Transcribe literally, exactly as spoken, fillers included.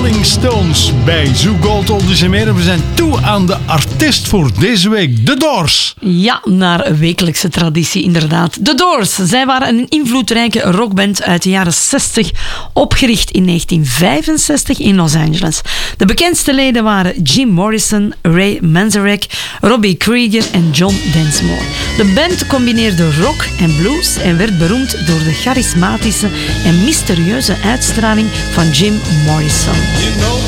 Rolling Stones bij Zoo Gold Oldies en meer. We zijn toe aan de artiest voor deze week, The Doors. Ja, naar een wekelijkse traditie inderdaad. The Doors, zij waren een invloedrijke rockband uit de jaren zestig, opgericht in negentien vijfenzestig in Los Angeles. De bekendste leden waren Jim Morrison, Ray Manzarek, Robbie Krieger en John Densmore. De band combineerde rock en blues en werd beroemd door de charismatische en mysterieuze uitstraling van Jim Morrison. You know